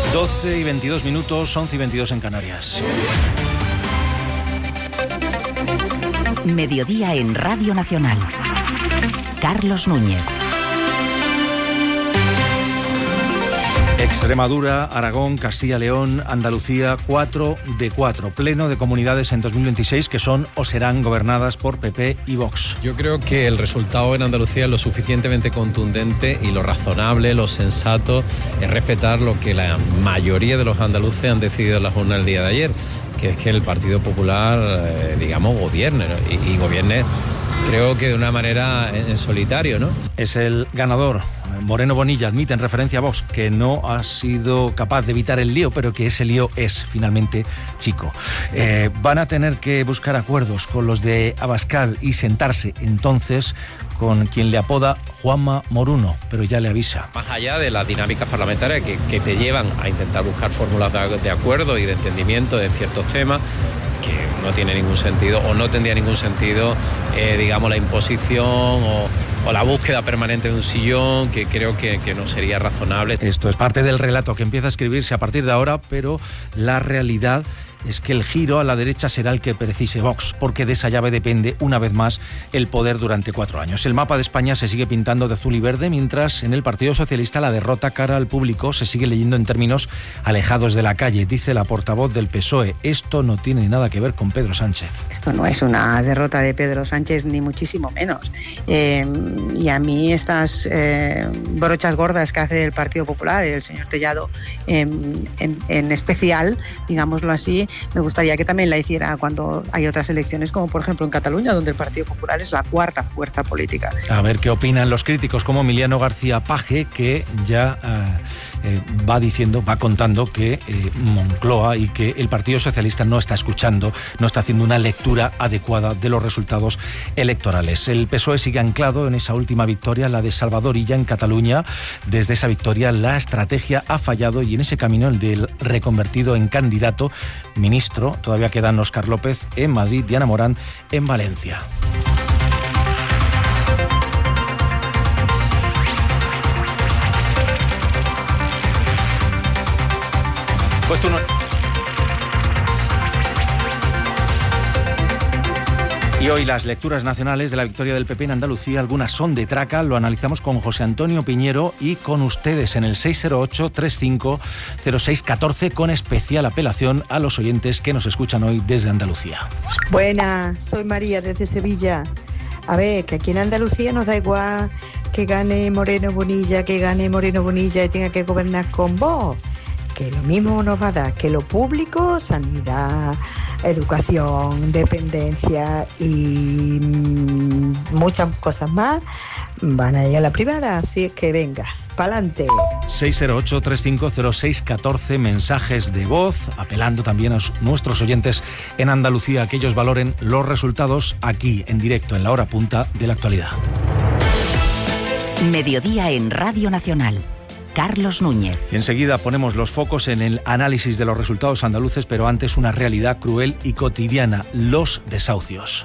12 y 22 minutos, 11 y 22 en Canarias. Mediodía en Radio Nacional. Carlos Núñez. Extremadura, Aragón, Castilla-León, Andalucía, 4 de 4. Pleno de comunidades en 2026 que son o serán gobernadas por PP y Vox. Yo creo que el resultado en Andalucía es lo suficientemente contundente y lo razonable, lo sensato es respetar lo que la mayoría de los andaluces han decidido en la jornada del día de ayer, que es que el Partido Popular, gobierne, ¿no? y gobierne, creo que de una manera en solitario, ¿no? Es el ganador. Moreno Bonilla admite en referencia a Vox que no ha sido capaz de evitar el lío, pero que ese lío es finalmente chico. Van a tener que buscar acuerdos con los de Abascal y sentarse entonces con quien le apoda Juanma Moruno, pero ya le avisa. Más allá de las dinámicas parlamentarias que te llevan a intentar buscar fórmulas de acuerdo y de entendimiento de ciertos temas, que no tiene ningún sentido o no tendría ningún sentido, la imposición o la búsqueda permanente de un sillón, que creo que no sería razonable. Esto es parte del relato que empieza a escribirse a partir de ahora, pero la realidad es que el giro a la derecha será el que precise Vox, porque de esa llave depende, una vez más, el poder durante 4 años. El mapa de España se sigue pintando de azul y verde, mientras en el Partido Socialista la derrota cara al público se sigue leyendo en términos alejados de la calle. Dice la portavoz del PSOE, esto no tiene nada que ver con Pedro Sánchez. Esto no es una derrota de Pedro Sánchez, ni muchísimo menos. Y a mí estas brochas gordas que hace el Partido Popular, el señor Tellado en especial, digámoslo así, me gustaría que también la hiciera cuando hay otras elecciones, como por ejemplo en Cataluña, donde el Partido Popular es la cuarta fuerza política. A ver qué opinan los críticos, como Emiliano García Paje, que ya va contando que Moncloa y que el Partido Socialista no está escuchando, no está haciendo una lectura adecuada de los resultados electorales. El PSOE sigue anclado en esa última victoria, la de Salvador Illa en Cataluña. Desde esa victoria la estrategia ha fallado y en ese camino el del reconvertido en candidato ministro todavía quedan Óscar López en Madrid, Diana Morán en Valencia. Pues tú no... Y hoy las lecturas nacionales de la victoria del PP en Andalucía, algunas son de traca, lo analizamos con José Antonio Piñero y con ustedes en el 608-350614, con especial apelación a los oyentes que nos escuchan hoy desde Andalucía. Buenas, soy María desde Sevilla. A ver, que aquí en Andalucía nos da igual que gane Moreno Bonilla y tenga que gobernar con Vox, que lo mismo nos va a dar que lo público, sanidad, educación, dependencia y muchas cosas más van a ir a la privada, así es que venga, pa'lante. 608-350614, mensajes de voz, apelando también a nuestros oyentes en Andalucía a que ellos valoren los resultados aquí, en directo, en la hora punta de la actualidad. Mediodía en Radio Nacional. Carlos Núñez. Y enseguida ponemos los focos en el análisis de los resultados andaluces, pero antes una realidad cruel y cotidiana, los desahucios.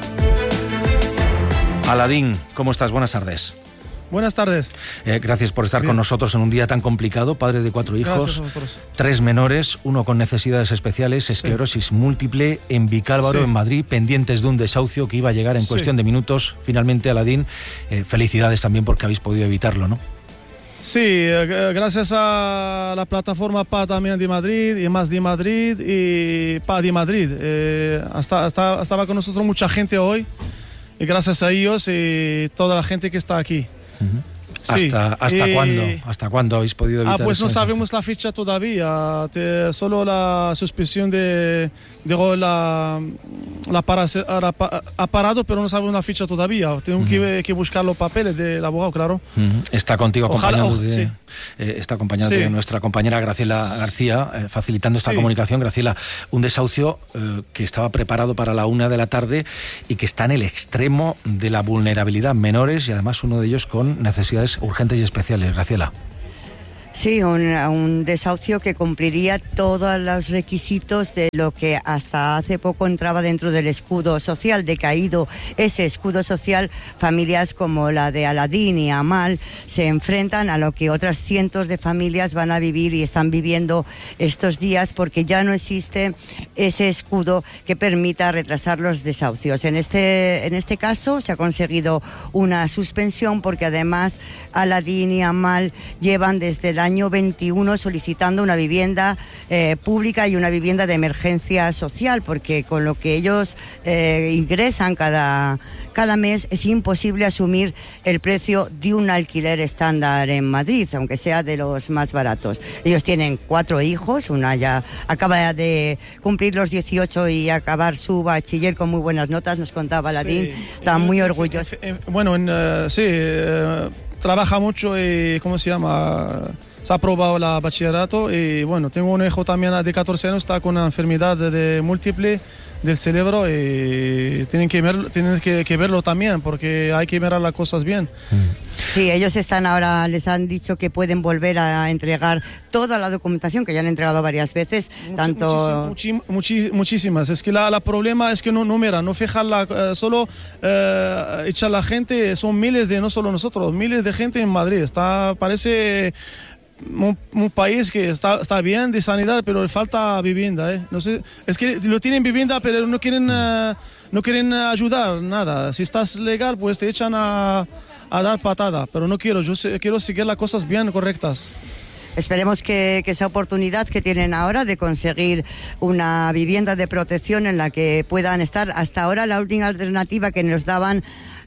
Aladín, ¿cómo estás? Buenas tardes. Buenas tardes. Gracias por estar con nosotros en un día tan complicado, padre de 4 hijos. Gracias a vosotros. 3 menores, uno con necesidades especiales, esclerosis múltiple, en Vicálvaro, en Madrid, pendientes de un desahucio que iba a llegar en cuestión de minutos. Finalmente, Aladín, felicidades también porque habéis podido evitarlo, ¿no? Sí, gracias a la plataforma PA también de Madrid y Más de Madrid y PA de Madrid. Estaba con nosotros mucha gente hoy y gracias a ellos y toda la gente que está aquí. Uh-huh. Sí. ¿Hasta cuándo habéis podido evitar pues no eso? sabemos la fecha todavía. Solo la suspensión ha parado, pero no sabemos la fecha todavía. Tengo que buscar los papeles del abogado, claro. Está contigo acompañado está acompañado de nuestra compañera Graciela García, facilitando esta comunicación. Graciela, un desahucio que estaba preparado para la 1 de la tarde y que está en el extremo de la vulnerabilidad, menores y además uno de ellos con necesidades urgentes y especiales. Graciela. Sí, un desahucio que cumpliría todos los requisitos de lo que hasta hace poco entraba dentro del escudo social. Decaído ese escudo social, familias como la de Aladín y Amal se enfrentan a lo que otras cientos de familias van a vivir y están viviendo estos días, porque ya no existe ese escudo que permita retrasar los desahucios. En este caso se ha conseguido una suspensión, porque además Aladín y Amal llevan desde el año 21 solicitando una vivienda pública y una vivienda de emergencia social, porque con lo que ellos ingresan cada mes es imposible asumir el precio de un alquiler estándar en Madrid, aunque sea de los más baratos. Ellos tienen 4 hijos, una ya acaba de cumplir los 18 y acabar su bachiller con muy buenas notas, nos contaba Aladín, sí, está muy orgulloso. Trabaja mucho y, ¿cómo se llama? Se ha aprobado la bachillerato y bueno, tengo un hijo también de 14 años, está con una enfermedad múltiple del cerebro y tienen que verlo también, porque hay que mirar las cosas bien. Sí, ellos están ahora, les han dicho que pueden volver a entregar toda la documentación que ya han entregado varias veces. Muchísimas. Es que la problema es que no miran, no fijan, solo echan la gente. Son miles no solo nosotros, miles de gente en Madrid. Parece un país que está bien de sanidad, pero falta vivienda, No sé, es que lo tienen vivienda, pero no quieren ayudar, nada. Si estás legal, pues te echan a dar patada, pero no quiero. Yo quiero seguir las cosas bien correctas. Esperemos que esa oportunidad que tienen ahora de conseguir una vivienda de protección en la que puedan estar. Hasta ahora la última alternativa que nos daban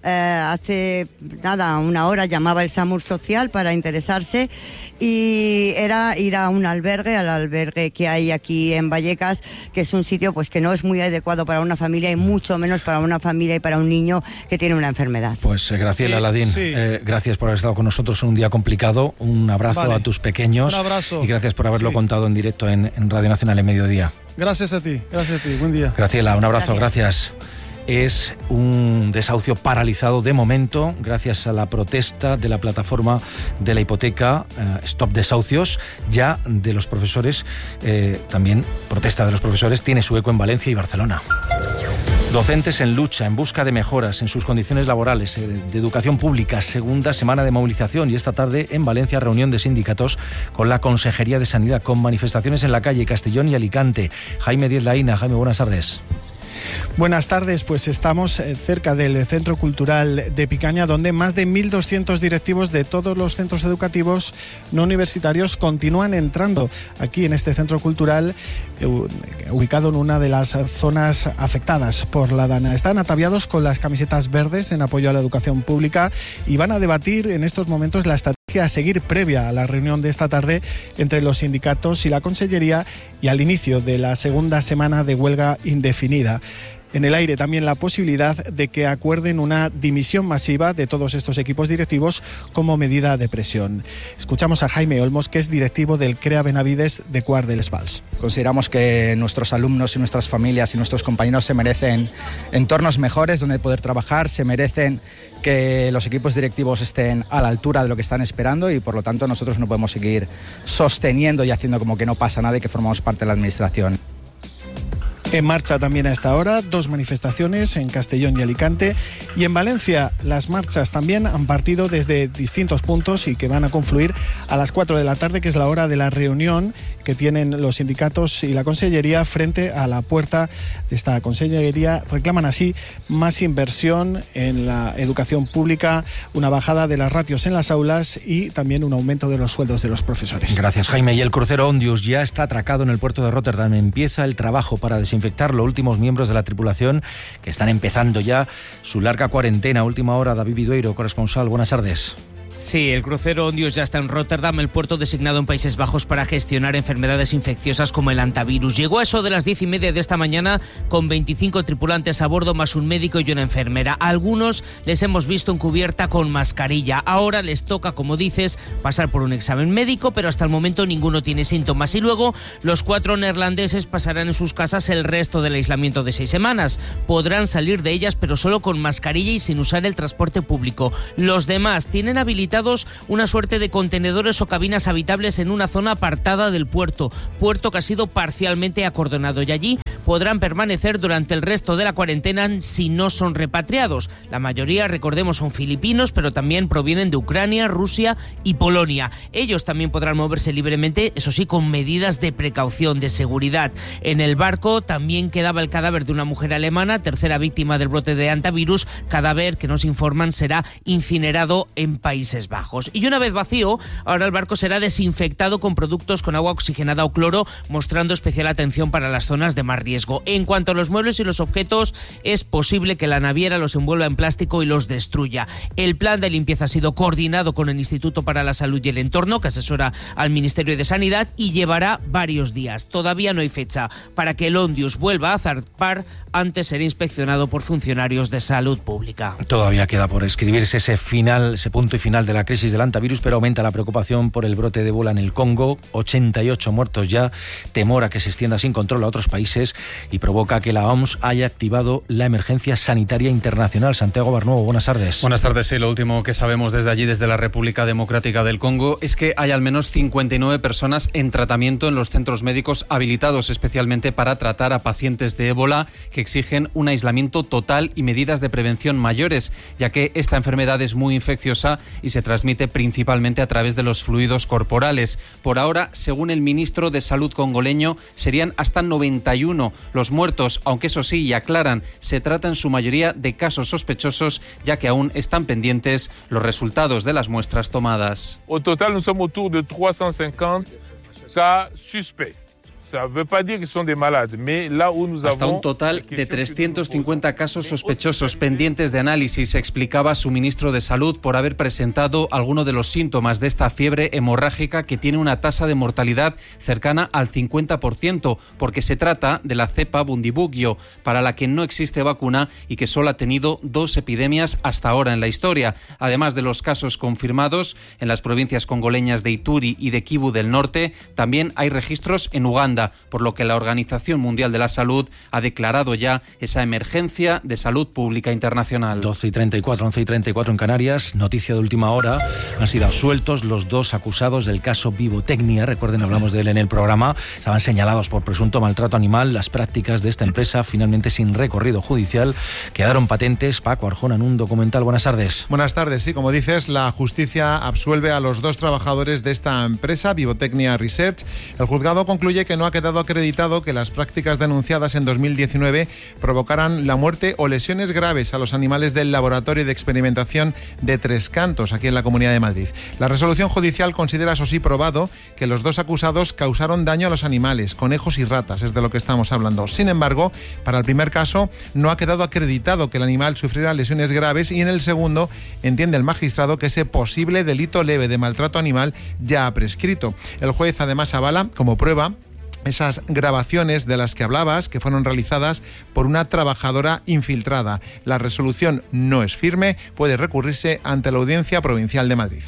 hace una hora, llamaba el SAMUR Social para interesarse, y era ir a un albergue, al albergue que hay aquí en Vallecas, que es un sitio pues que no es muy adecuado para una familia y mucho menos para una familia y para un niño que tiene una enfermedad. Pues Graciela Aladín, gracias por haber estado con nosotros en un día complicado. Un abrazo a tus pequeños. Un abrazo. Y gracias por haberlo contado en directo en Radio Nacional en Mediodía. Gracias a ti, buen día. Graciela, un abrazo, gracias. Es un desahucio paralizado de momento gracias a la protesta de la plataforma de la hipoteca Stop Desahucios, ya de los profesores, también protesta de los profesores, tiene su eco en Valencia y Barcelona. Docentes en lucha, en busca de mejoras en sus condiciones laborales, de educación pública, segunda semana de movilización, y esta tarde en Valencia reunión de sindicatos con la Consejería de Sanidad, con manifestaciones en la calle Castellón y Alicante. Jaime Díez Laína. Jaime, buenas tardes. Buenas tardes, pues estamos cerca del Centro Cultural de Picaña, donde más de 1.200 directivos de todos los centros educativos no universitarios continúan entrando aquí en este centro cultural, ubicado en una de las zonas afectadas por la DANA. Están ataviados con las camisetas verdes en apoyo a la educación pública y van a debatir en estos momentos la estrategia a seguir previa a la reunión de esta tarde entre los sindicatos y la Consellería y al inicio de la segunda semana de huelga indefinida. En el aire también la posibilidad de que acuerden una dimisión masiva de todos estos equipos directivos como medida de presión. Escuchamos a Jaime Olmos, que es directivo del CREA Benavides de Quart de les Valls. Consideramos que nuestros alumnos y nuestras familias y nuestros compañeros se merecen entornos mejores donde poder trabajar, se merecen que los equipos directivos estén a la altura de lo que están esperando, y por lo tanto nosotros no podemos seguir sosteniendo y haciendo como que no pasa nada y que formamos parte de la administración. En marcha también a esta hora 2 manifestaciones en Castellón y Alicante, y en Valencia las marchas también han partido desde distintos puntos y que van a confluir a las 4 de la tarde, que es la hora de la reunión que tienen los sindicatos y la Consellería frente a la puerta de esta Consellería. Reclaman así más inversión en la educación pública, una bajada de las ratios en las aulas y también un aumento de los sueldos de los profesores. Gracias, Jaime. Y el crucero Ondius ya está atracado en el puerto de Rotterdam. Empieza el trabajo para desinfectar los últimos miembros de la tripulación, que están empezando ya su larga cuarentena. Última hora, David Vidueiro, corresponsal. Buenas tardes. Sí, el crucero Ondius ya está en Rotterdam, el puerto designado en Países Bajos para gestionar enfermedades infecciosas como el hantavirus. Llegó a eso de las 10:30 de esta mañana con 25 tripulantes a bordo, más un médico y una enfermera. A algunos les hemos visto en cubierta con mascarilla. Ahora les toca, como dices, pasar por un examen médico, pero hasta el momento ninguno tiene síntomas. Y luego los 4 neerlandeses pasarán en sus casas el resto del aislamiento de 6 semanas. Podrán salir de ellas, pero solo con mascarilla y sin usar el transporte público. Los demás tienen habilitado habilitados una suerte de contenedores o cabinas habitables en una zona apartada del puerto que ha sido parcialmente acordonado, y allí podrán permanecer durante el resto de la cuarentena si no son repatriados. La mayoría, recordemos, son filipinos, pero también provienen de Ucrania, Rusia y Polonia. Ellos también podrán moverse libremente, eso sí, con medidas de precaución, de seguridad. En el barco también quedaba el cadáver de una mujer alemana, tercera víctima del brote de hantavirus, cadáver que nos informan será incinerado en Países Bajos. Y una vez vacío, ahora el barco será desinfectado con productos con agua oxigenada o cloro, mostrando especial atención para las zonas de más riesgo. En cuanto a los muebles y los objetos, es posible que la naviera los envuelva en plástico y los destruya. El plan de limpieza ha sido coordinado con el Instituto para la Salud y el Entorno, que asesora al Ministerio de Sanidad, y llevará varios días. Todavía no hay fecha para que el Ondius vuelva a zarpar, antes será inspeccionado por funcionarios de salud pública. Todavía queda por escribirse ese punto y final de la crisis del hantavirus, pero aumenta la preocupación por el brote de ébola en el Congo. 88 muertos ya, temor a que se extienda sin control a otros países y provoca que la OMS haya activado la emergencia sanitaria internacional. Santiago Barnuevo, buenas tardes. Buenas tardes. Sí, lo último que sabemos desde allí, desde la República Democrática del Congo, es que hay al menos 59 personas en tratamiento en los centros médicos habilitados especialmente para tratar a pacientes de ébola, que exigen un aislamiento total y medidas de prevención mayores, ya que esta enfermedad es muy infecciosa y se transmite principalmente a través de los fluidos corporales. Por ahora, según el ministro de Salud congoleño, serían hasta 91 los muertos, aunque eso sí, y aclaran, se trata en su mayoría de casos sospechosos, ya que aún están pendientes los resultados de las muestras tomadas. Au total, nous sommes autour de 350 cas suspects. Hasta un total de 350 casos sospechosos pendientes de análisis, explicaba su ministro de Salud, por haber presentado alguno de los síntomas de esta fiebre hemorrágica que tiene una tasa de mortalidad cercana al 50%, porque se trata de la cepa Bundibugyo, para la que no existe vacuna y que solo ha tenido 2 epidemias hasta ahora en la historia. Además de los casos confirmados en las provincias congoleñas de Ituri y de Kivu del Norte, también hay registros en Uganda, por lo que la Organización Mundial de la Salud ha declarado ya esa emergencia de salud pública internacional. 12:34, 11:34 en Canarias. Noticia de última hora. Han sido absueltos los 2 acusados del caso Vivotecnia. Recuerden, hablamos de él en el programa. Estaban señalados por presunto maltrato animal. Las prácticas de esta empresa, finalmente sin recorrido judicial, quedaron patentes. Paco Arjona, en un documental. Buenas tardes. Buenas tardes. Sí, como dices, la justicia absuelve a los 2 trabajadores de esta empresa, Vivotecnia Research. El juzgado concluye que no ha quedado acreditado que las prácticas denunciadas en 2019 provocaran la muerte o lesiones graves a los animales del laboratorio de experimentación de Tres Cantos, aquí en la Comunidad de Madrid. La resolución judicial considera, eso sí, probado que los 2 acusados causaron daño a los animales, conejos y ratas, es de lo que estamos hablando. Sin embargo, para el primer caso no ha quedado acreditado que el animal sufriera lesiones graves, y en el segundo entiende el magistrado que ese posible delito leve de maltrato animal ya ha prescrito. El juez además avala como prueba esas grabaciones de las que hablabas, que fueron realizadas por una trabajadora infiltrada. La resolución no es firme, puede recurrirse ante la Audiencia Provincial de Madrid.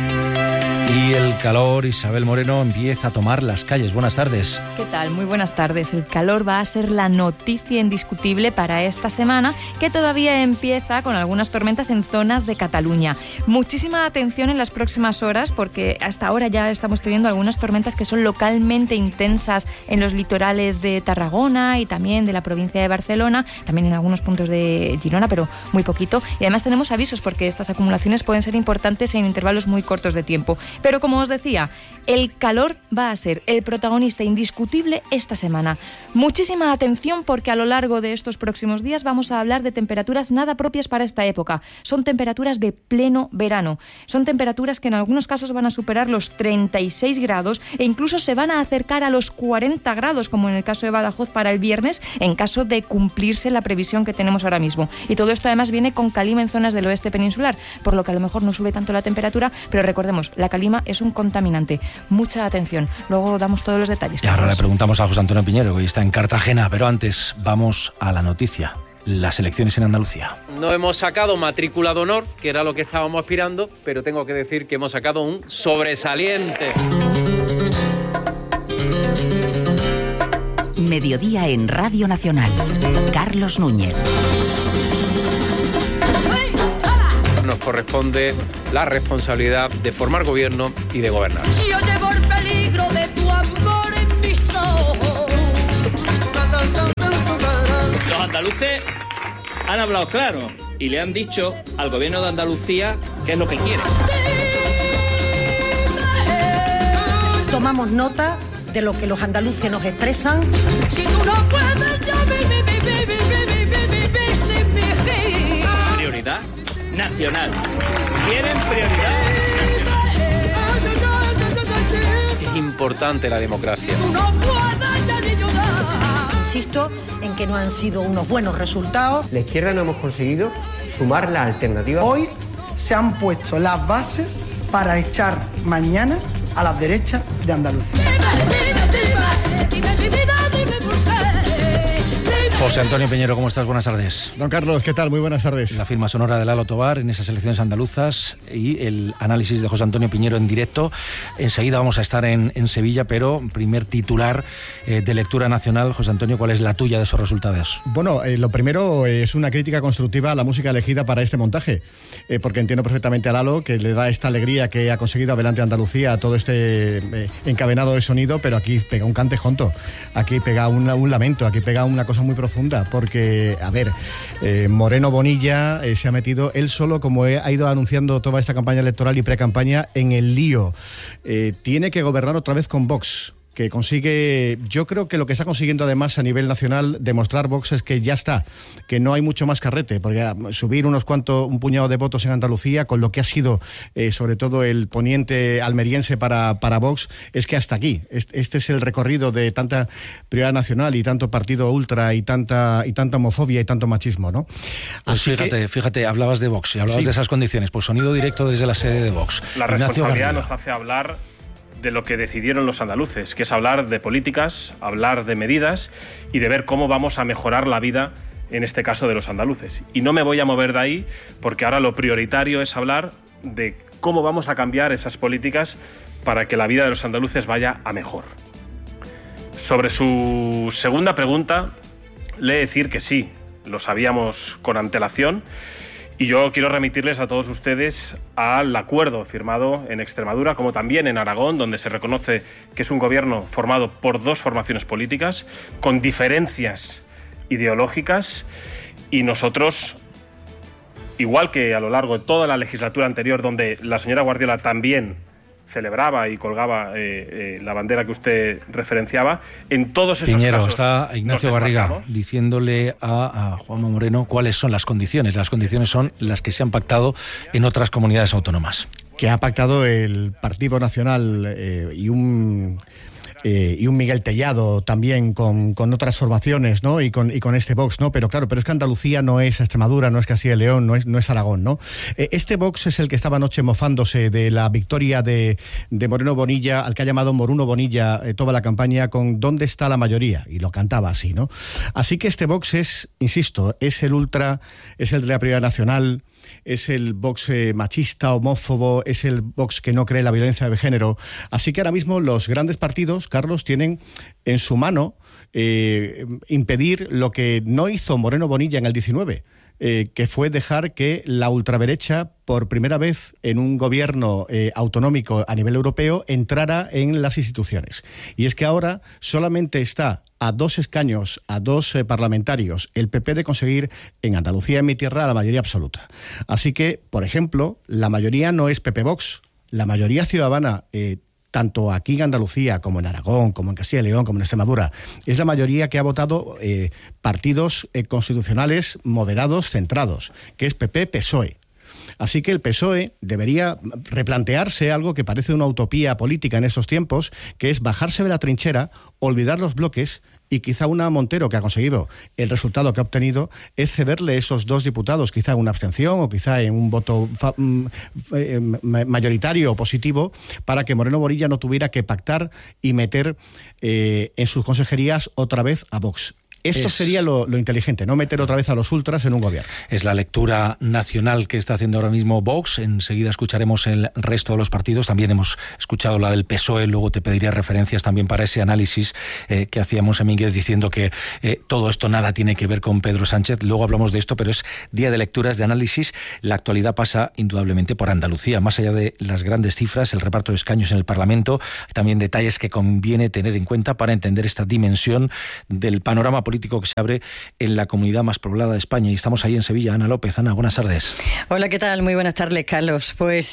Y el calor, Isabel Moreno, empieza a tomar las calles. Buenas tardes. ¿Qué tal? Muy buenas tardes. El calor va a ser la noticia indiscutible para esta semana, que todavía empieza con algunas tormentas en zonas de Cataluña. Muchísima atención en las próximas horas, porque hasta ahora ya estamos teniendo algunas tormentas que son localmente intensas en los litorales de Tarragona y también de la provincia de Barcelona, también en algunos puntos de Girona, pero muy poquito. Y además tenemos avisos, porque estas acumulaciones pueden ser importantes en intervalos muy cortos de tiempo. Pero como os decía, el calor va a ser el protagonista indiscutible esta semana. Muchísima atención, porque a lo largo de estos próximos días vamos a hablar de temperaturas nada propias para esta época. Son temperaturas de pleno verano. Son temperaturas que en algunos casos van a superar los 36 grados e incluso se van a acercar a los 40 grados, como en el caso de Badajoz para el viernes, en caso de cumplirse la previsión que tenemos ahora mismo. Y todo esto además viene con calima en zonas del oeste peninsular, por lo que a lo mejor no sube tanto la temperatura, pero recordemos, la calima es un contaminante. Mucha atención. Luego damos todos los detalles. Y ahora le preguntamos a José Antonio Piñero, que hoy está en Cartagena, pero antes vamos a la noticia. Las elecciones en Andalucía. No hemos sacado matrícula de honor, que era lo que estábamos aspirando, pero tengo que decir que hemos sacado un sobresaliente. Mediodía en Radio Nacional. Carlos Núñez. Nos corresponde la responsabilidad de formar gobierno y de gobernar. Si yo llevo el peligro de tu amor en mis ojos. Los andaluces han hablado claro y le han dicho al gobierno de Andalucía qué es lo que quiere. Tomamos nota de lo que los andaluces nos expresan. Si tú no puedes, ya Prioridad nacional. Quieren prioridad nacional. Es importante la democracia. Insisto en que no han sido unos buenos resultados. La izquierda no hemos conseguido sumar la alternativa. Hoy se han puesto las bases para echar mañana a las derechas de Andalucía. José Antonio Piñero, ¿cómo estás? Buenas tardes. Don Carlos, ¿qué tal? Muy buenas tardes. La firma sonora de Lalo Tobar en esas elecciones andaluzas y el análisis de José Antonio Piñero en directo. Enseguida vamos a estar en Sevilla, pero primer titular de lectura nacional. José Antonio, ¿cuál es la tuya de esos resultados? Bueno, lo primero es una crítica constructiva a la música elegida para este montaje, porque entiendo perfectamente a Lalo que le da esta alegría que ha conseguido adelante Andalucía a todo este encadenado de sonido, pero aquí pega un cante jonto, aquí pega un lamento, aquí pega una cosa muy profunda, porque, a ver, Moreno Bonilla se ha metido él solo, como ha ido anunciando toda esta campaña electoral y pre-campaña, en el lío. Tiene que gobernar otra vez con Vox, que consigue, yo creo que lo que está consiguiendo además a nivel nacional demostrar Vox es que ya está, que no hay mucho más carrete, porque subir un puñado de votos en Andalucía con lo que ha sido sobre todo el poniente almeriense para Vox, es que hasta aquí, este es el recorrido de tanta prioridad nacional y tanto partido ultra y tanta homofobia y tanto machismo, ¿no? Pues fíjate, hablabas de Vox y hablabas de esas condiciones, pues sonido directo desde la sede de Vox. La responsabilidad nos hace hablar de lo que decidieron los andaluces, que es hablar de políticas, hablar de medidas y de ver cómo vamos a mejorar la vida, en este caso, de los andaluces. Y no me voy a mover de ahí, porque ahora lo prioritario es hablar de cómo vamos a cambiar esas políticas para que la vida de los andaluces vaya a mejor. Sobre su segunda pregunta, le he de decir que sí, lo sabíamos con antelación. Y yo quiero remitirles a todos ustedes al acuerdo firmado en Extremadura, como también en Aragón, donde se reconoce que es un gobierno formado por dos formaciones políticas, con diferencias ideológicas, y nosotros, igual que a lo largo de toda la legislatura anterior, donde la señora Guardiola también celebraba y colgaba la bandera que usted referenciaba, en todos esos Piñero, casos está Ignacio Barriga diciéndole a Juanma Moreno cuáles son las condiciones. Las condiciones son las que se han pactado en otras comunidades autónomas. Que ha pactado el Partido Nacional y un Miguel Tellado también con otras formaciones, ¿no? y con este Vox, ¿no? Pero es que Andalucía no es Extremadura, no es Castilla y León, no es Aragón, ¿no? Este Vox es el que estaba anoche mofándose de la victoria de Moreno Bonilla, al que ha llamado Moruno Bonilla toda la campaña, con ¿dónde está la mayoría? Y lo cantaba así, ¿no? Así que este Vox es, insisto, es el ultra, es el de la prioridad nacional, es el Vox machista, homófobo, es el Vox que no cree en la violencia de género. Así que ahora mismo los grandes partidos, Carlos, tienen en su mano impedir lo que no hizo Moreno Bonilla en el 19, que fue dejar que la ultraderecha, por primera vez en un gobierno autonómico a nivel europeo, entrara en las instituciones. Y es que ahora solamente está a 2 escaños, a 2 parlamentarios, el PP de conseguir en Andalucía, en mi tierra, la mayoría absoluta. Así que, por ejemplo, la mayoría no es PP-Vox, la mayoría ciudadana, tanto aquí en Andalucía, como en Aragón, como en Castilla y León, como en Extremadura, es la mayoría que ha votado partidos constitucionales moderados, centrados, que es PP-PSOE. Así que el PSOE debería replantearse algo que parece una utopía política en estos tiempos, que es bajarse de la trinchera, olvidar los bloques, y quizá una Montero, que ha conseguido el resultado que ha obtenido, es cederle esos 2 diputados, quizá en una abstención o quizá en un voto mayoritario o positivo, para que Moreno Bonilla no tuviera que pactar y meter en sus consejerías otra vez a Vox. Esto sería lo inteligente, no meter otra vez a los ultras en un gobierno. Es la lectura nacional que está haciendo ahora mismo Vox. Enseguida escucharemos el resto de los partidos. También hemos escuchado la del PSOE. Luego te pediría referencias también para ese análisis que hacía Monse Mínguez diciendo que todo esto nada tiene que ver con Pedro Sánchez. Luego hablamos de esto, pero es día de lecturas, de análisis. La actualidad pasa indudablemente por Andalucía. Más allá de las grandes cifras, el reparto de escaños en el Parlamento, también detalles que conviene tener en cuenta para entender esta dimensión del panorama político que se abre en la comunidad más poblada de España. Y estamos ahí en Sevilla. Ana López. Ana, buenas tardes. Hola, ¿qué tal? Muy buenas tardes, Carlos. Pues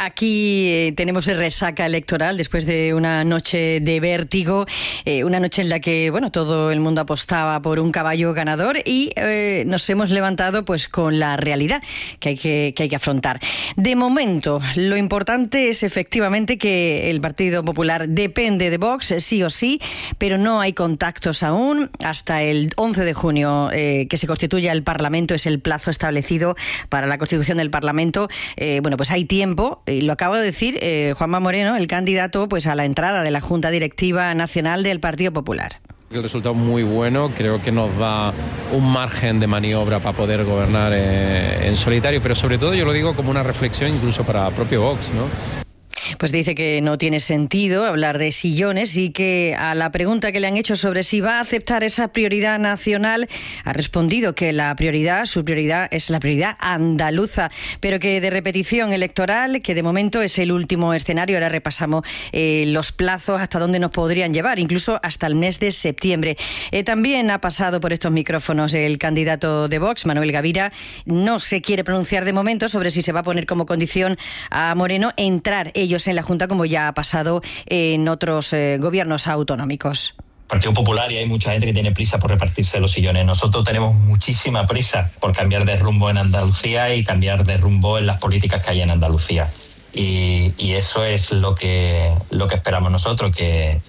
aquí tenemos resaca electoral después de una noche de vértigo, una noche en la que todo el mundo apostaba por un caballo ganador y nos hemos levantado pues con la realidad que hay que afrontar. De momento, lo importante es efectivamente que el Partido Popular depende de Vox, sí o sí, pero no hay contactos aún. Hasta el 11 de junio que se constituya el Parlamento, es el plazo establecido para la constitución del Parlamento. Pues hay tiempo, y lo acabo de decir Juanma Moreno, el candidato pues a la entrada de la Junta Directiva Nacional del Partido Popular. El resultado muy bueno, creo que nos da un margen de maniobra para poder gobernar en solitario, pero sobre todo yo lo digo como una reflexión incluso para propio Vox, ¿no? Pues dice que no tiene sentido hablar de sillones y que a la pregunta que le han hecho sobre si va a aceptar esa prioridad nacional, ha respondido que su prioridad es la prioridad andaluza, pero que de repetición electoral, que de momento es el último escenario. Ahora repasamos los plazos hasta dónde nos podrían llevar, incluso hasta el mes de septiembre. También ha pasado por estos micrófonos el candidato de Vox, Manuel Gavira. No se quiere pronunciar de momento sobre si se va a poner como condición a Moreno entrar ellos en la Junta, como ya ha pasado en otros gobiernos autonómicos. Partido Popular, y hay mucha gente que tiene prisa por repartirse los sillones. Nosotros tenemos muchísima prisa por cambiar de rumbo en Andalucía y cambiar de rumbo en las políticas que hay en Andalucía. Y eso es lo que esperamos nosotros, que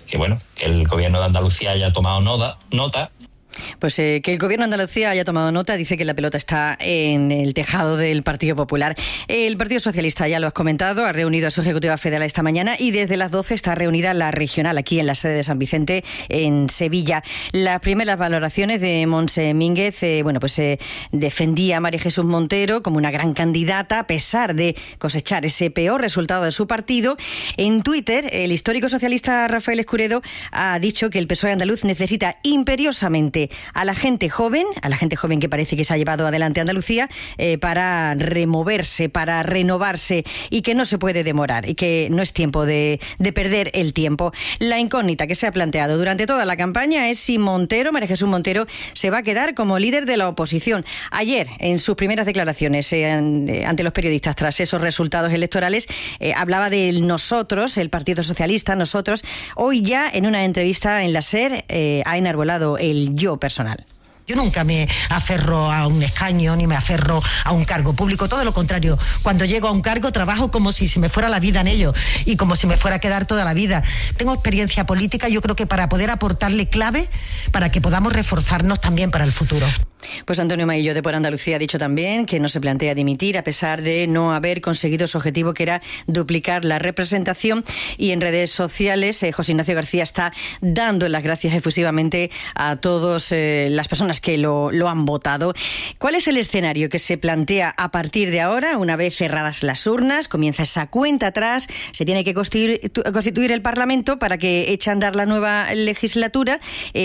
el gobierno de Andalucía haya tomado nota. Pues que el gobierno de Andalucía haya tomado nota, dice que la pelota está en el tejado del Partido Popular. El Partido Socialista, ya lo has comentado, ha reunido a su Ejecutiva Federal esta mañana y desde las 12 está reunida la regional aquí en la sede de San Vicente, en Sevilla. Las primeras valoraciones de Monse Mínguez, defendía a María Jesús Montero como una gran candidata a pesar de cosechar ese peor resultado de su partido. En Twitter, el histórico socialista Rafael Escuredo ha dicho que el PSOE andaluz necesita imperiosamente a la gente joven que parece que se ha llevado adelante Andalucía, para removerse, para renovarse, y que no se puede demorar y que no es tiempo de perder el tiempo. La incógnita que se ha planteado durante toda la campaña es si María Jesús Montero, se va a quedar como líder de la oposición. Ayer, en sus primeras declaraciones ante los periodistas tras esos resultados electorales, hablaba del nosotros, el Partido Socialista, nosotros. Hoy ya, en una entrevista en la SER, ha enarbolado el yo personal. Yo nunca me aferro a un escaño ni me aferro a un cargo público, todo lo contrario. Cuando llego a un cargo trabajo como si se me fuera la vida en ello y como si me fuera a quedar toda la vida. Tengo experiencia política, yo creo que para poder aportarle clave para que podamos reforzarnos también para el futuro. Pues Antonio Maillo de Por Andalucía ha dicho también que no se plantea dimitir a pesar de no haber conseguido su objetivo, que era duplicar la representación. Y en redes sociales José Ignacio García está dando las gracias efusivamente a todas las personas que lo han votado. ¿Cuál es el escenario que se plantea a partir de ahora? Una vez cerradas las urnas, comienza esa cuenta atrás, se tiene que constituir el Parlamento para que eche a andar la nueva legislatura.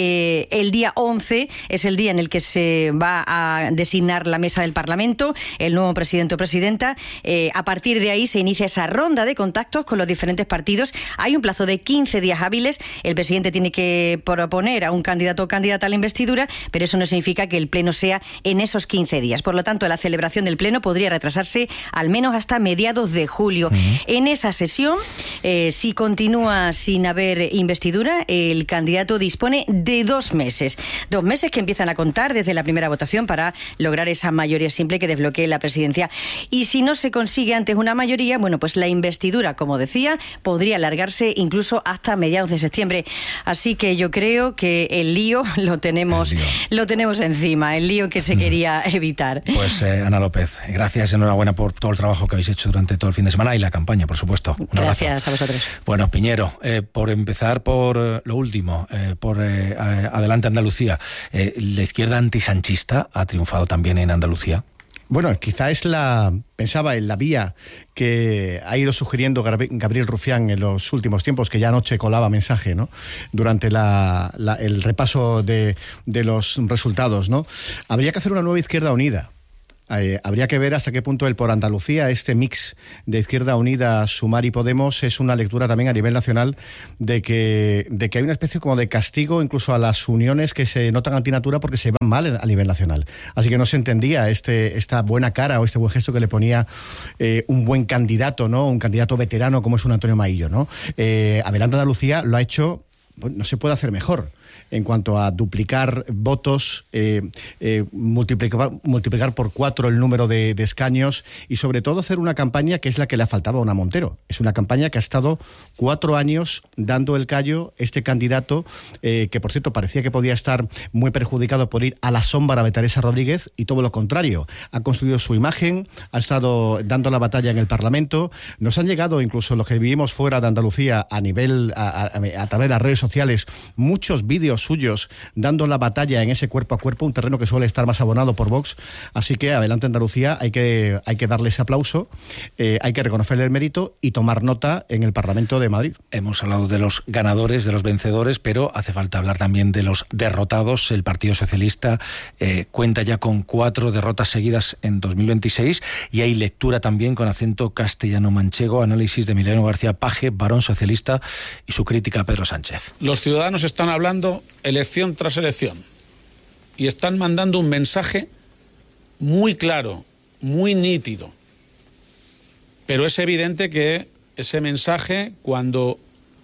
El día 11 es el día en el que se va a designar la mesa del Parlamento, el nuevo presidente o presidenta. A partir de ahí se inicia esa ronda de contactos con los diferentes partidos. Hay un plazo de 15 días hábiles. El presidente tiene que proponer a un candidato o candidata a la investidura, pero eso no significa que el pleno sea en esos 15 días. Por lo tanto, la celebración del pleno podría retrasarse al menos hasta mediados de julio. En esa sesión, si continúa sin haber investidura, el candidato dispone de 2 meses. 2 meses que empiezan a contar desde la primera primera votación para lograr esa mayoría simple que desbloquee la presidencia. Y si no se consigue antes una mayoría, bueno, pues la investidura, como decía, podría alargarse incluso hasta mediados de septiembre. Así que yo creo que el lío lo tenemos encima, el lío que se quería evitar. Pues Ana López, gracias, enhorabuena por todo el trabajo que habéis hecho durante todo el fin de semana y la campaña, por supuesto. Gracias a vosotros. Bueno, Piñero, por empezar por lo último, por Adelante Andalucía, la izquierda antisanchista ha triunfado también en Andalucía. Bueno, quizá pensaba en la vía que ha ido sugiriendo Gabriel Rufián en los últimos tiempos, que ya anoche colaba mensaje, ¿no?, durante el repaso de los resultados, ¿no? Habría que hacer una nueva izquierda unida. Habría que ver hasta qué punto el Por Andalucía, este mix de Izquierda Unida, Sumar y Podemos, es una lectura también a nivel nacional de que hay una especie como de castigo incluso a las uniones que se notan antinatura porque se van mal a nivel nacional. Así que no se entendía esta buena cara o este buen gesto que le ponía un buen candidato, ¿no?, un candidato veterano como es un Antonio Maillo, ¿no? Adelante Andalucía lo ha hecho, no se puede hacer mejor en cuanto a duplicar votos, multiplicar por 4 el número de escaños y sobre todo hacer una campaña que es la que le ha faltado a Ana Montero. Es una campaña que ha estado 4 años dando el callo este candidato, que por cierto parecía que podía estar muy perjudicado por ir a la sombra de Teresa Rodríguez, y todo lo contrario. Ha construido su imagen, ha estado dando la batalla en el Parlamento. Nos han llegado, incluso los que vivimos fuera de Andalucía, a través de las redes sociales, muchos vídeos suyos dando la batalla en ese cuerpo a cuerpo, un terreno que suele estar más abonado por Vox. Así que Adelante Andalucía, hay que darle ese aplauso, hay que reconocerle el mérito y tomar nota en el Parlamento de Madrid. Hemos hablado de los ganadores, de los vencedores, pero hace falta hablar también de los derrotados. El Partido Socialista cuenta ya con 4 derrotas seguidas en 2026 y hay lectura también con acento castellano-manchego, análisis de Emiliano García Paje, varón socialista, y su crítica a Pedro Sánchez. Los ciudadanos están hablando elección tras elección y están mandando un mensaje muy claro, muy nítido. Pero es evidente que ese mensaje, cuando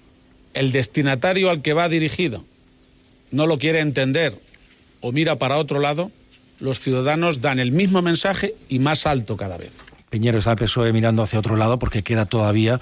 el destinatario al que va dirigido no lo quiere entender o mira para otro lado, los ciudadanos dan el mismo mensaje y más alto cada vez. Piñero, está el PSOE mirando hacia otro lado porque queda todavía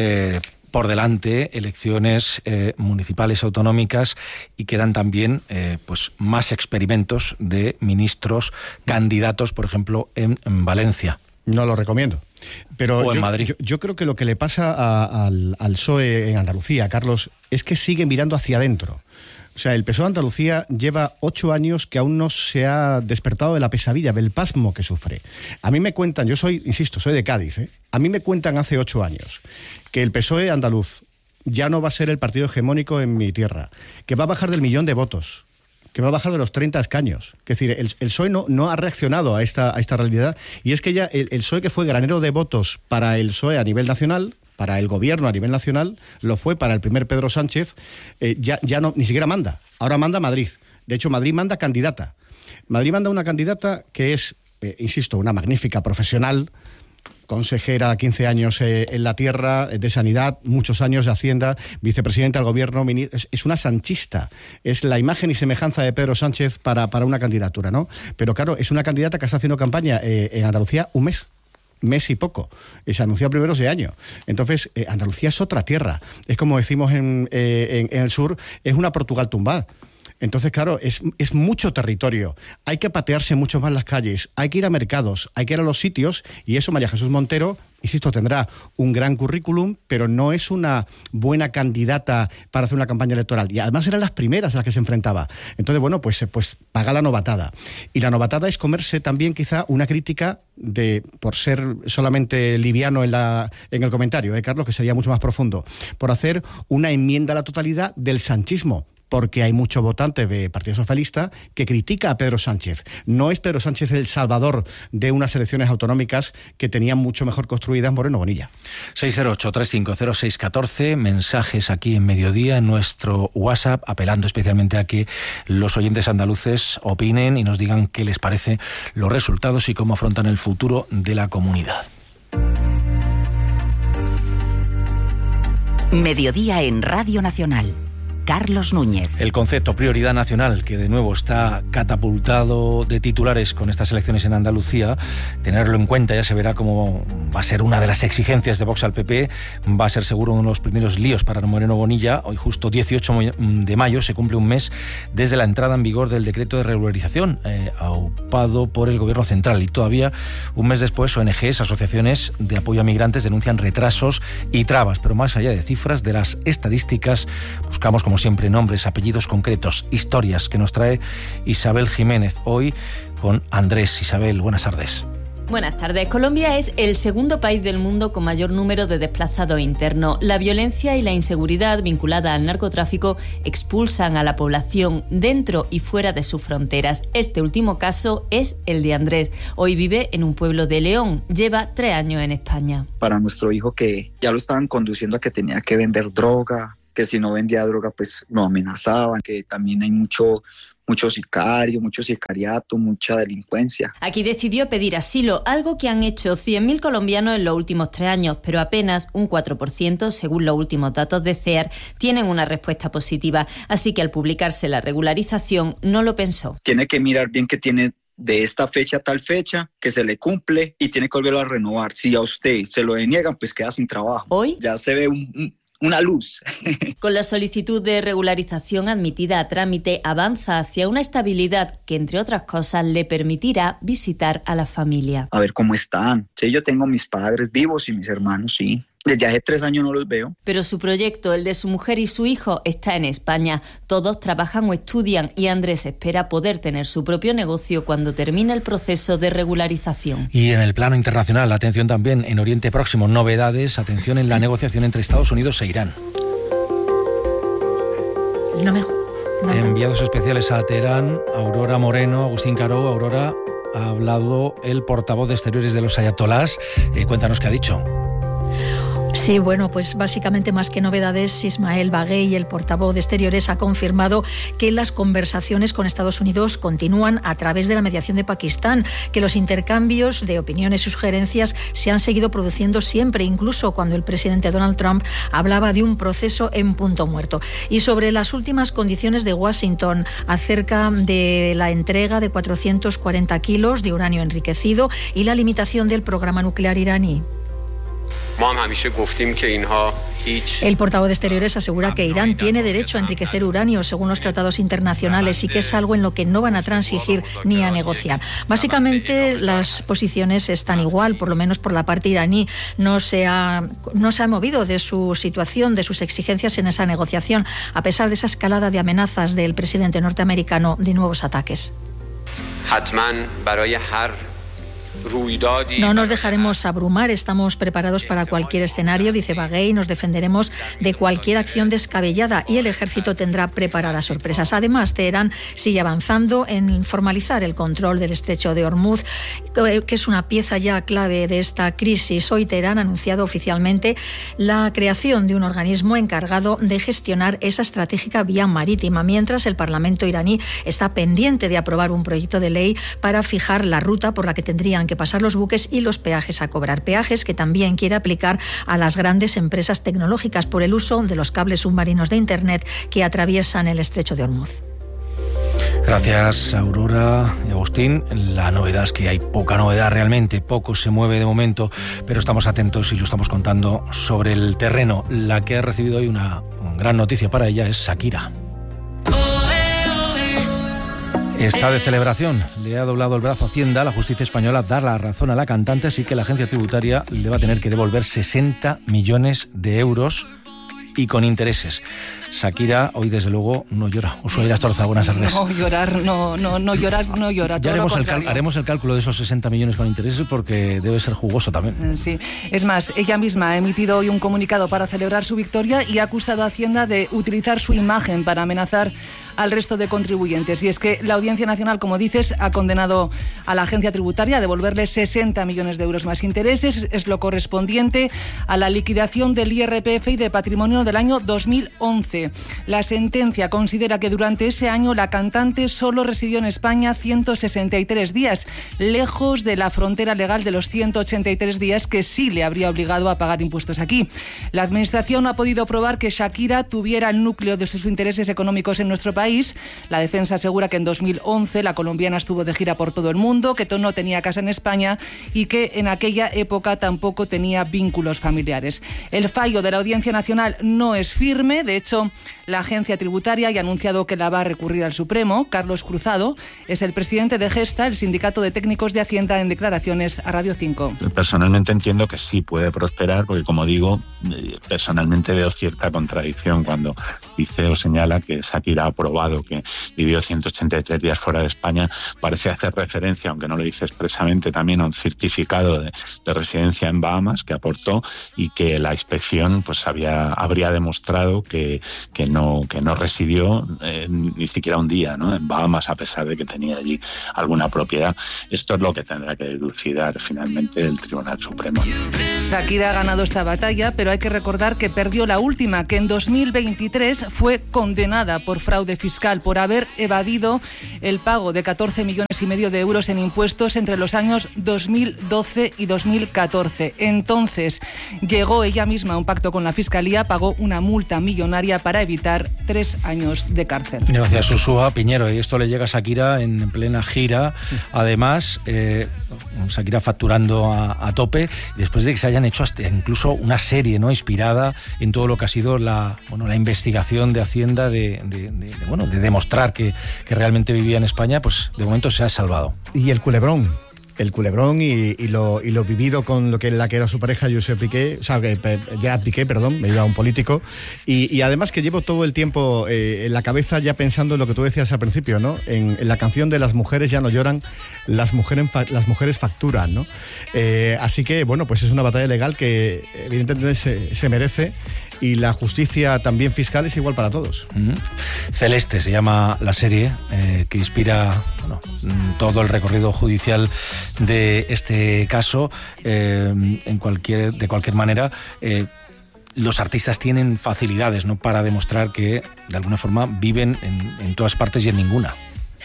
por delante elecciones municipales, autonómicas, y quedan también pues más experimentos de ministros candidatos, por ejemplo, en Valencia. No lo recomiendo. Pero o en Madrid. Yo creo que lo que le pasa al PSOE en Andalucía, Carlos, es que sigue mirando hacia adentro. O sea, el PSOE de Andalucía lleva 8 años que aún no se ha despertado de la pesadilla, del pasmo que sufre. A mí me cuentan, yo soy de Cádiz, a mí me cuentan hace 8 años que el PSOE andaluz ya no va a ser el partido hegemónico en mi tierra, que va a bajar del 1.000.000 de votos, que va a bajar de los 30 escaños. Es decir, el PSOE no ha reaccionado a esta realidad, y es que ya el PSOE, que fue granero de votos para el PSOE a nivel nacional, para el gobierno a nivel nacional, lo fue para el primer Pedro Sánchez, ya no, ni siquiera manda. Ahora manda Madrid. De hecho, Madrid manda candidata. Madrid manda una candidata que es, insisto, una magnífica profesional, consejera, 15 años en la tierra, de Sanidad, muchos años de Hacienda, vicepresidenta del Gobierno, es una sanchista, es la imagen y semejanza de Pedro Sánchez para una candidatura, ¿no? Pero claro, es una candidata que está haciendo campaña en Andalucía un mes y poco. Se anunció a primeros de año. Entonces, Andalucía es otra tierra. Es como decimos en el sur, es una Portugal tumbada. Entonces, claro, es mucho territorio. Hay que patearse mucho más las calles, hay que ir a mercados, hay que ir a los sitios, y eso María Jesús Montero, insisto, tendrá un gran currículum, pero no es una buena candidata para hacer una campaña electoral. Y además eran las primeras a las que se enfrentaba. Entonces, bueno, pues paga la novatada. Y la novatada es comerse también quizá una crítica por ser solamente liviano en el comentario, Carlos, que sería mucho más profundo, por hacer una enmienda a la totalidad del sanchismo. Porque hay mucho votante de Partido Socialista que critica a Pedro Sánchez. No es Pedro Sánchez el salvador de unas elecciones autonómicas que tenían mucho mejor construidas Moreno Bonilla. 608-350-614, mensajes aquí en Mediodía, en nuestro WhatsApp, apelando especialmente a que los oyentes andaluces opinen y nos digan qué les parece los resultados y cómo afrontan el futuro de la comunidad. Mediodía en Radio Nacional. Carlos Núñez. El concepto prioridad nacional, que de nuevo está catapultado de titulares con estas elecciones en Andalucía, tenerlo en cuenta, ya se verá cómo va a ser una de las exigencias de Vox al PP, va a ser seguro uno de los primeros líos para Moreno Bonilla. Hoy justo 18 de mayo se cumple un mes desde la entrada en vigor del decreto de regularización aupado por el Gobierno central, y todavía un mes después ONGs, asociaciones de apoyo a migrantes, denuncian retrasos y trabas. Pero más allá de cifras, de las estadísticas, buscamos como siempre nombres, apellidos concretos, historias que nos trae Isabel Jiménez hoy con Andrés. Isabel, buenas tardes. Buenas tardes. Colombia es el segundo país del mundo con mayor número de desplazados internos. La violencia y la inseguridad vinculada al narcotráfico expulsan a la población dentro y fuera de sus fronteras. Este último caso es el de Andrés. Hoy vive en un pueblo de León. Lleva 3 años en España. Para nuestro hijo, que ya lo estaban conduciendo a que tenía que vender droga, que si no vendía droga pues lo amenazaban, que también hay mucho sicario, mucho sicariato, mucha delincuencia. Aquí decidió pedir asilo, algo que han hecho 100.000 colombianos en los últimos 3 años, pero apenas un 4%, según los últimos datos de CEAR, tienen una respuesta positiva. Así que al publicarse la regularización no lo pensó. Tiene que mirar bien que tiene de esta fecha a tal fecha, que se le cumple y tiene que volverlo a renovar. Si a usted se lo deniegan, pues queda sin trabajo. Hoy ya se ve una luz. Con la solicitud de regularización admitida a trámite, avanza hacia una estabilidad que, entre otras cosas, le permitirá visitar a la familia. A ver cómo están. Sí, yo tengo mis padres vivos y mis hermanos, sí. Desde hace 3 años no los veo. Pero su proyecto, el de su mujer y su hijo, está en España. Todos trabajan o estudian y Andrés espera poder tener su propio negocio cuando termine el proceso de regularización. Y en el plano internacional, atención también en Oriente Próximo, novedades, atención en la negociación entre Estados Unidos e Irán. Enviados especiales a Teherán, Aurora Moreno, Agustín Caro. Aurora, ha hablado el portavoz de Exteriores de los ayatolás. Cuéntanos qué ha dicho. Sí, bueno, pues básicamente más que novedades, Ismael Baghei, el portavoz de Exteriores, ha confirmado que las conversaciones con Estados Unidos continúan a través de la mediación de Pakistán, que los intercambios de opiniones y sugerencias se han seguido produciendo siempre, incluso cuando el presidente Donald Trump hablaba de un proceso en punto muerto. Y sobre las últimas condiciones de Washington acerca de la entrega de 440 kilos de uranio enriquecido y la limitación del programa nuclear iraní. El portavoz de Exteriores asegura que Irán tiene derecho a enriquecer uranio según los tratados internacionales y que es algo en lo que no van a transigir ni a negociar. Básicamente las posiciones están igual, por lo menos por la parte iraní. No se ha movido de su situación, de sus exigencias en esa negociación, a pesar de esa escalada de amenazas del presidente norteamericano de nuevos ataques. No nos dejaremos abrumar, estamos preparados para cualquier escenario, dice Baghei, nos defenderemos de cualquier acción descabellada y el ejército tendrá preparadas sorpresas. Además, Teherán sigue avanzando en formalizar el control del estrecho de Hormuz, que es una pieza ya clave de esta crisis. Hoy Teherán ha anunciado oficialmente la creación de un organismo encargado de gestionar esa estratégica vía marítima, mientras el Parlamento iraní está pendiente de aprobar un proyecto de ley para fijar la ruta por la que tendrían que pasar los buques y los peajes a cobrar. Peajes que también quiere aplicar a las grandes empresas tecnológicas por el uso de los cables submarinos de Internet que atraviesan el estrecho de Hormuz. Gracias, Aurora y Agustín. La novedad es que hay poca novedad realmente, poco se mueve de momento, pero estamos atentos y lo estamos contando sobre el terreno. La que ha recibido hoy una gran noticia para ella es Shakira. Está de celebración. Le ha doblado el brazo a Hacienda. La justicia española da la razón a la cantante, así que la agencia tributaria le va a tener que devolver 60 millones de euros y con intereses. Shakira hoy desde luego no llora. Ushuaia Astorza, buenas tardes. No llorar, no llora. Ya haremos el cálculo de esos 60 millones con intereses porque debe ser jugoso también. Sí, es más, ella misma ha emitido hoy un comunicado para celebrar su victoria y ha acusado a Hacienda de utilizar su imagen para amenazar al resto de contribuyentes. Y es que la Audiencia Nacional, como dices, ha condenado a la agencia tributaria a devolverle 60 millones de euros más intereses. Es lo correspondiente a la liquidación del IRPF y de patrimonio del año 2011. La sentencia considera que durante ese año la cantante solo residió en España 163 días, lejos de la frontera legal de los 183 días que sí le habría obligado a pagar impuestos aquí. La Administración ha podido probar que Shakira tuviera el núcleo de sus intereses económicos en nuestro país. La defensa asegura que en 2011 la colombiana estuvo de gira por todo el mundo, que no tenía casa en España y que en aquella época tampoco tenía vínculos familiares. El fallo de la Audiencia Nacional no es firme. De hecho, la agencia tributaria ya ha anunciado que la va a recurrir al Supremo. Carlos Cruzado es el presidente de Gesta, el Sindicato de Técnicos de Hacienda, en declaraciones a Radio 5. Personalmente entiendo que sí puede prosperar, porque como digo, personalmente veo cierta contradicción cuando dice o señala que Shakira ha probado que vivió 183 días fuera de España. Parece hacer referencia, aunque no lo dice expresamente, también a un certificado de residencia en Bahamas que aportó y que la inspección pues habría demostrado que no residió ni siquiera un día, ¿no?, en Bahamas, a pesar de que tenía allí alguna propiedad. Esto es lo que tendrá que dilucidar finalmente el Tribunal Supremo. Shakira ha ganado esta batalla, pero hay que recordar que perdió la última, que en 2023 fue condenada por fraude fiscal por haber evadido el pago de 14 millones y medio de euros en impuestos entre los años 2012 y 2014. Entonces llegó ella misma a un pacto con la Fiscalía, pagó una multa millonaria para evitar 3 años de cárcel. Gracias, Susúa. Piñero, y esto le llega a Shakira en plena gira. Además, Shakira facturando a tope, después de que se hayan hecho hasta incluso una serie, ¿no?, inspirada en todo lo que ha sido la investigación de Hacienda de demostrar que realmente vivía en España. Pues de momento se ha salvado. Y el culebrón y lo vivido con la que era su pareja, Josep Piqué, Gerard Piqué, me iba a un político, y además que llevo todo el tiempo en la cabeza ya pensando en lo que tú decías al principio, ¿no?, en la canción de Las mujeres ya no lloran, las mujeres facturan, ¿no? Así que, bueno, pues es una batalla legal que evidentemente se merece, y la justicia también fiscal es igual para todos. Celeste se llama la serie, que inspira todo el recorrido judicial de este caso. De cualquier manera, los artistas tienen facilidades, ¿no?, para demostrar que de alguna forma viven en todas partes y en ninguna.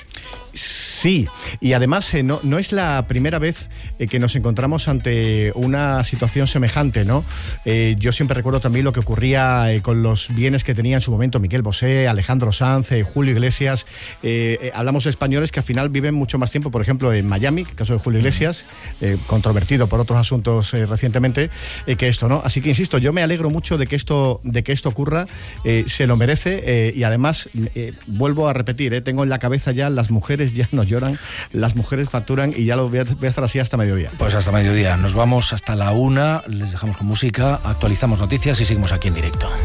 Sí, y además no es la primera vez que nos encontramos ante una situación semejante, ¿no? Yo siempre recuerdo también lo que ocurría con los bienes que tenía en su momento Miguel Bosé, Alejandro Sanz, Julio Iglesias. Hablamos de españoles que al final viven mucho más tiempo, por ejemplo, en Miami, el caso de Julio Iglesias, controvertido por otros asuntos recientemente, que esto, ¿no? Así que insisto, yo me alegro mucho de que esto ocurra, se lo merece, y además vuelvo a repetir, tengo en la cabeza ya Las mujeres ya no lloran, las mujeres facturan, y ya lo voy a estar así hasta mediodía. Pues hasta mediodía. Nos vamos hasta la 1, les dejamos con música, actualizamos noticias y seguimos aquí en directo.